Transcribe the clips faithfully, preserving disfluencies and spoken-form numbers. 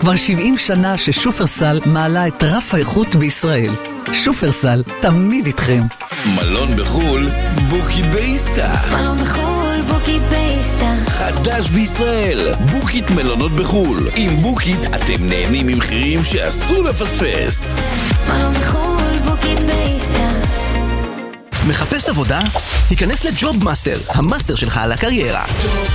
כבר שבעים שנה ששופרסל מעלה את רף האיכות בישראל. שופרסל, תמיד איתכם. מלון בחול, בוקי בייסטה. מלון בחול, בוקי בייסטה. חדש בישראל, בוקית מלונות בחול. עם בוקית אתם נהנים ממחירים שאסור לפספס. מלון בחול, בוקי בייסטה. מחפש עבודה? היכנס לג'וב מאסטר, המאסטר שלך על הקריירה.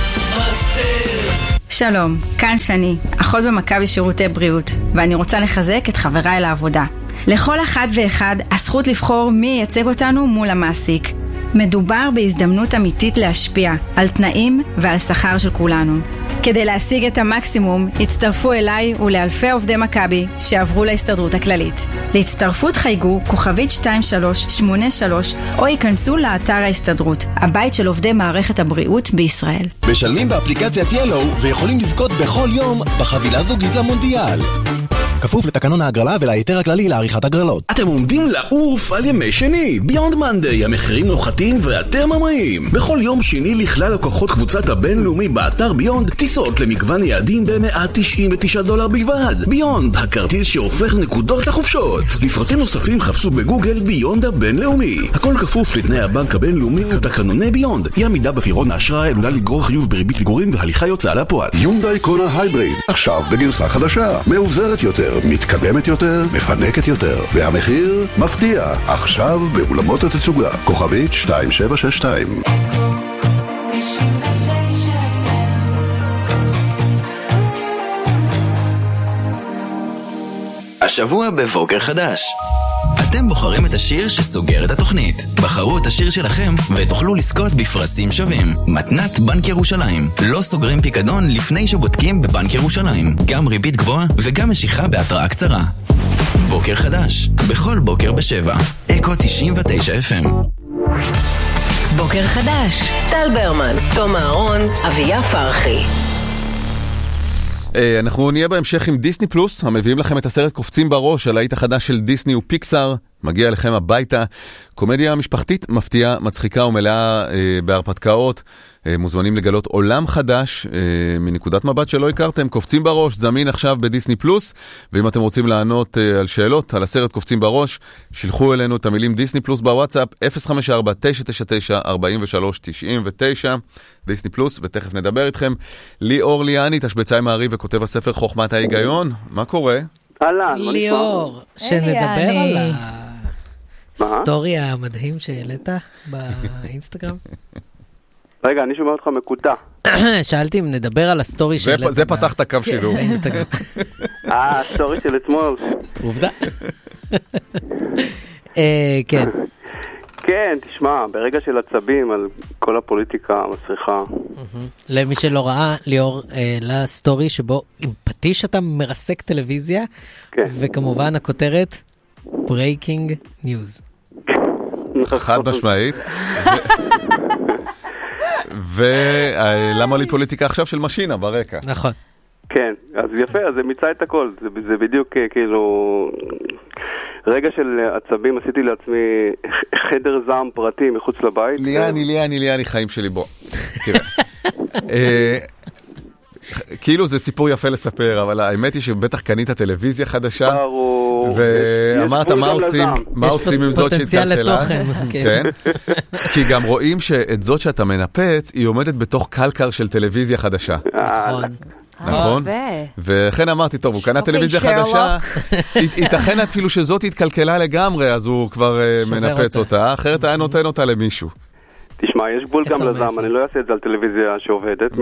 שלום, כאן שני, אחות במכבי שירותי בריאות, ואני רוצה לחזק את חבריי לעבודה. לכל אחד ואחד הזכות לבחור מי ייצג אותנו מול המעסיק. מדובר בהזדמנות אמיתית להשפיע על תנאים ועל שכר של כולנו. כדי להשיג את המקסימום, הצטרפו אליי ולאלפי עובדי מכבי שעברו להסתדרות הכללית. להצטרפות חייגו כוכבית שתיים שלוש שמונה שלוש או ייכנסו לאתר ההסתדרות, הבית של עובדי מערכת הבריאות בישראל. משלמים באפליקציית ילו ויכולים לזכות בכל יום בחבילה זוגית למונדיאל. כפוף לתקנון ההגרלה ולהיתר הכללי לעריכת הגרלות. אתם עומדים לעוף על ימי שני. ביונד מנדי, המחירים נוחתים ואתם ממריאים. בכל יום שני לכלל לקוחות קבוצת הבינלאומי באתר ביונד, טיסות למגוון יעדים ב-מאה תשעים ותשעה דולר בלבד. ביונד, הכרטיס שהופך נקודות לחופשות. לפרטים נוספים חפשו בגוגל ביונד הבינלאומי. הכל כפוף לתנאי הבנק הבינלאומי ותקנוני ביונד. אי עמידה בפירעון האשראי עלולה לגרור חיוב בריבית פיגורים והליכה יוצאה לפועל. יונדאי קונה הייבריד, עכשיו בגרסה חדשה, מאובזרת יותר, מתקדמת יותר, מפנקת יותר, והמחיר מפתיע, עכשיו באולמות התצוגה, כוכבית שתיים שבע שש שתיים. השבוע בבוקר חדש. אתם בוחרים את השיר שסוגר את התוכנית. בחרו את השיר שלכם ותוכלו לזכות בפרסים שווים. מתנת בנק ירושלים. לא סוגרים פיקדון לפני שבודקים בבנק ירושלים. גם ריבית גבוהה וגם משיכה בהתראה קצרה. בוקר חדש. בכל בוקר בשבע. אקו תשעים ותשע אף אם. בוקר חדש. טל ברמן, תום אהרון, אביה פרחי. אנחנו נהיה בהמשך עם דיסני פלוס, המביאים לכם את הסרט קופצים בראש על ההיט החדש של דיסני ופיקסאר, מגיע אליכם הביתה, קומדיה משפחתית מפתיעה, מצחיקה ומלאה אה, בהרפתקאות, אה, מוזמנים לגלות עולם חדש אה, מנקודת מבט שלא הכרתם. קופצים בראש, זמין עכשיו בדיסני פלוס, ואם אתם רוצים לענות אה, על שאלות על הסרט קופצים בראש, שילחו אלינו את המילים דיסני פלוס בוואטסאפ אפס חמש ארבע תשע תשע תשע ארבע שלוש תשע תשע, דיסני פלוס, ותכף נדבר איתכם. ליאור ליאני, תשבצאי מעריב וכותב הספר חוכמת ההיגיון, מה קורה? ליאור, שנדבר על הסטורי המדהים שהעלית באינסטגרם. רגע, אני שומע אותך מקוטע. שאלתי אם נדבר על הסטורי שהעלית. זה פתח את הקו שידור. באינסטגרם. אה, הסטורי של אתמול. עובדה. כן. כן, תשמע, ברגע של עצבים על כל הפוליטיקה המסריחה. למי שלא ראה, ליאור, לסטורי שבו עם פטיש אתה מרסק טלוויזיה, וכמובן הכותרת, Breaking News. חד משמעית. ולמה לי פוליטיקה עכשיו של משינה ברקע? נכון. כן, אז יפה, אז זה מיצה את הכל. זה בדיוק כאילו... רגע של עצבים, עשיתי לעצמי חדר זעם פרטי מחוץ לבית. ליאני, ליאני, ליאני, חיים שלי, בוא. תראה. כאילו זה סיפור יפה לספר, אבל האמת היא שבטח קנית טלוויזיה חדשה. ברור. ואמרת מה עושים עם זאת שהתקלקלה. כן. כי גם רואים שאת זאת שאתה מנפץ, היא עומדת בתוך קלקר של טלוויזיה חדשה. נכון. נכון? וכן אמרתי, טוב, הוא קנה טלוויזיה חדשה, ייתכן אפילו שזאת התקלקלה לגמרי, אז הוא כבר מנפץ אותה, אחרת היה נותן אותה למישהו. תשמע, יש גבול גם לזעם, אני לא אעשה את זה על טלוויזיה שעובדת,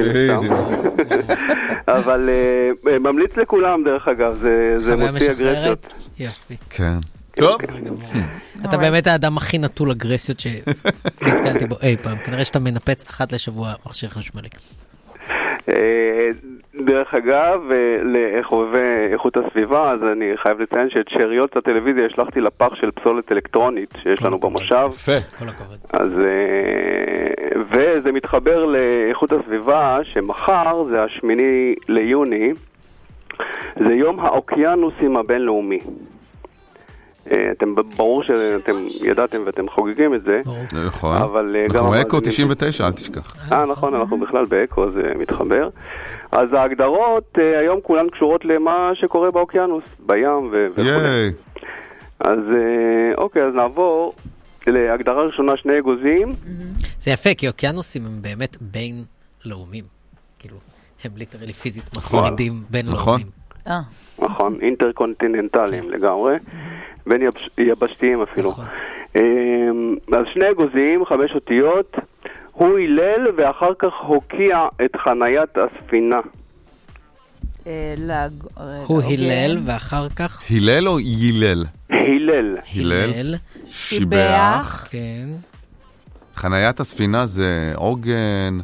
אבל ממליץ לכולם דרך אגב, זה מוציא אגרסיות. יופי. כן. טוב. אתה באמת האדם הכי נטול אגרסיות שנתקלתי בו אי פעם, כנראה שאתה מנפץ אחת לשבוע מכשיר חשמלי. דרך אגב, לחובבי איכות הסביבה, אז אני חייב לציין שאת שאריות הטלוויזיה השלחתי לפח של פסולת אלקטרונית שיש לנו במושב. יפה. כל הכבוד. אז, וזה מתחבר לאיכות הסביבה, שמחר, זה השמיני ליוני, זה יום האוקיינוסים הבינלאומי. אתם, ברור שאתם ידעתם ואתם חוגגים את זה. נכון. אבל אנחנו אקו תשעים ותשע, אל תשכח. אה, נכון, אנחנו בכלל באקו, זה מתחבר. אז ההגדרות היום כולן קשורות למה שקורה באוקיינוס, בין וכו'. ייי. אז אוקיי, אז נעבור להגדרה ראשונה, שני אגוזים. זה יפה, כי אוקיינוסים הם באמת בין לאומים. כאילו, הם ליטרלי פיזית מפרידים בין לאומים. נכון, אינטרקונטיננטליים לגמרי, בין יבשתיים אפילו. אז שני אגוזים, חמש אותיות, הוא הילל ואחר כך הוקיע את חניית הספינה. הוא הילל ואחר כך... הילל או יילל? הילל. הילל. שיבח. כן. חניית הספינה זה עוגן,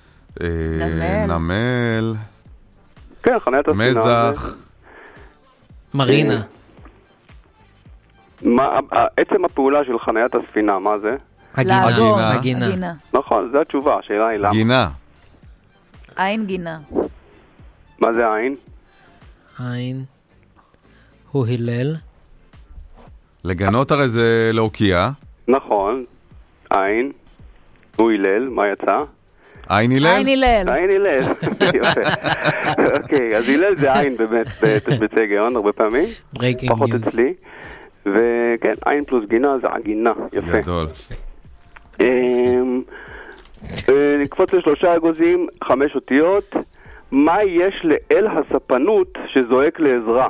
נמל. כן, חניית הספינה. מזח. מרינה. עצם הפעולה של חניית הספינה, מה זה? הגינה. הגינה. נכון, זו התשובה, השאלה היא למה. גינה. עין גינה. מה זה עין? עין. הוא הילל. לגנות הרי זה להוקיע. נכון, עין. הוא הילל, מה יצא? עין הילל? עין הילל. עין הילל. יפה. אוקיי, אז הילל זה עין באמת בתשבצי היגיון הרבה פעמים. פחות אצלי. וכן, עין פלוס גינה זה הגינה. יפה. גדול. נקפוץ לשלושה אגוזים, חמש אותיות. מה יש לאל הספנות שזועק לעזרה?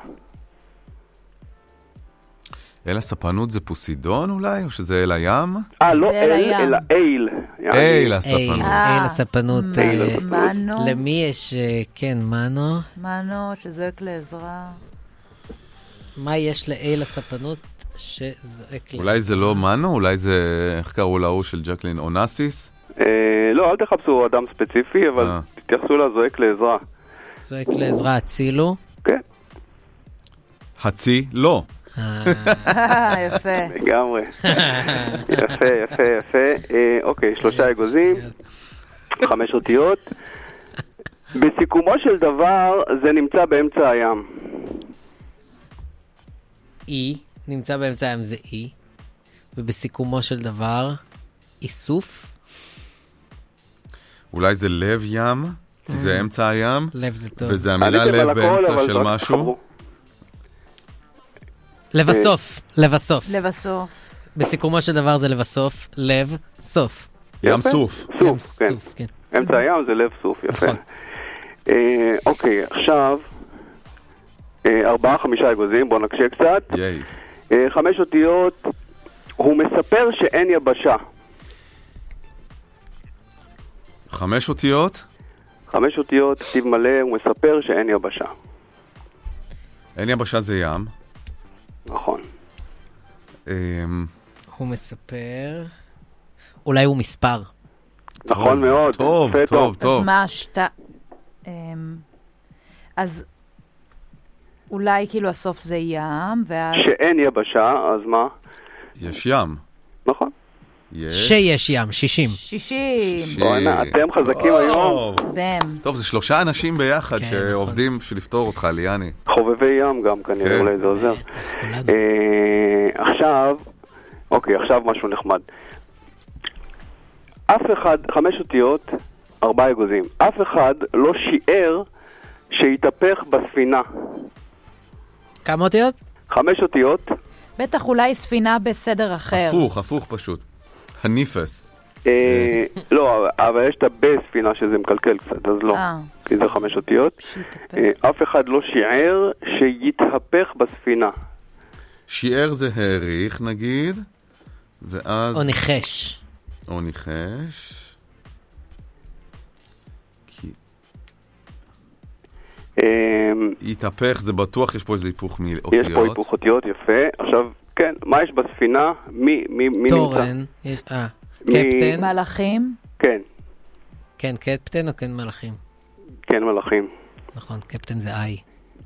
אל הספנות זה פוסידון אולי? או שזה אל הים? אה, לא אל, אלא איל. אל הספנות. אל הספנות. מנו. למי יש, כן, מנו. מנו שזועק לעזרה. מה יש לאל הספנות שזועק לעזרה? אולי זה לא מנו? אולי זה, איך קראו להוא של ג'קלין אונסיס? לא, אל תחפשו אדם ספציפי, אבל תתייחסו לזועק לעזרה. זועק לעזרה, הצילו? כן. הצי? לא. יפה. לגמרי. יפה, יפה, יפה. אוקיי, שלושה אגוזים, חמש אותיות. בסיכומו של דבר, זה נמצא באמצע הים. אי, נמצא באמצע הים זה אי. ובסיכומו של דבר, איסוף. אולי זה לב ים, כי זה אמצע הים. לב זה טוב. וזה המילה לב באמצע של משהו. לבסוף, לבסוף. לבסוף. בסיכומו של דבר זה לבסוף, לב, סוף. ים סוף. סוף, כן. אמצע הים זה לב סוף, יפה. אוקיי, עכשיו, ארבעה, חמישה אגוזים, בואו נקשה קצת. חמש אותיות, הוא מספר שאין יבשה. חמש אותיות? חמש אותיות, כתיב מלא, הוא מספר שאין יבשה. אין יבשה זה ים. נכון. הוא מספר... אולי הוא מספר. נכון מאוד. טוב, טוב, טוב. אז מה שתה... אז אולי כאילו הסוף זה ים, ואז... שאין יבשה, אז מה? יש ים. נכון. שיש ים, שישים. שישים. בואנה, אתם חזקים היום. בם. טוב, זה שלושה אנשים ביחד שעובדים בשביל לפתור אותך, ליאני. חובבי ים גם כנראה, אולי זה עוזר. עכשיו, אוקיי, עכשיו משהו נחמד. אף אחד, חמש אותיות, ארבעה אגוזים. אף אחד לא שיער שהתהפך בספינה. כמה אותיות? חמש אותיות. בטח אולי ספינה בסדר אחר. הפוך, הפוך פשוט. הניפס. לא, אבל יש את הבספינה שזה מקלקל קצת, אז לא. כי זה חמש אותיות. אף אחד לא שיער שיתהפך בספינה. שיער זה העריך נגיד, ואז... או ניחש. או ניחש. כי... יתהפך, זה בטוח, יש פה איזה היפוך מאותיות. יש פה היפוך אותיות, יפה. עכשיו, כן, מה יש בספינה? מי, מי, מי תורן, נמצא? יש, אה, קפטן. מלאכים? כן. כן, קפטן או כן מלאכים? כן, מלאכים. נכון, קפטן זה איי.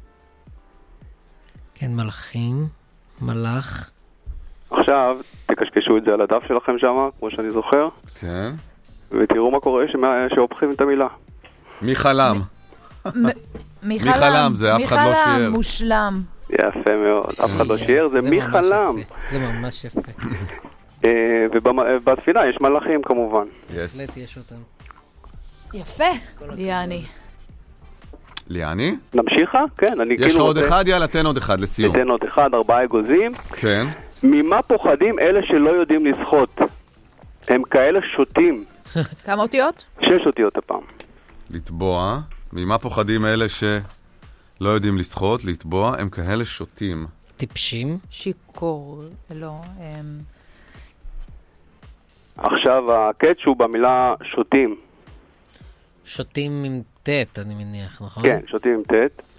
כן, מלאכים, מלאך. עכשיו, תקשקשו את זה על הדף שלכם שם, כמו שאני זוכר. כן. ותראו מה קורה שהופכים את המילה. מי חלם? מי חלם? זה אף אחד לא שיער. מי חלם מושלם. יפה מאוד, אף אחד לא שיער, זה מי חלם. זה ממש יפה. ובתפילה יש מלאכים כמובן. בהחלט יש אותם. יפה, ליאני. ליאני? נמשיכה? כן, אני כאילו... יש לך עוד אחד? יאללה, תן עוד אחד לסיום. תן עוד אחד, ארבעה אגוזים. כן. ממה פוחדים אלה שלא יודעים לשחות? הם כאלה שוטים. כמה אותיות? שש אותיות הפעם. לטבוע. ממה פוחדים אלה שלא יודעים לשחות? לטבוע. הם כאלה שוטים. טיפשים? שיקור. לא. עכשיו הקאץ' הוא במילה שוטים. שוטים עם טט, אני מניח, נכון? כן, שוטים עם טט.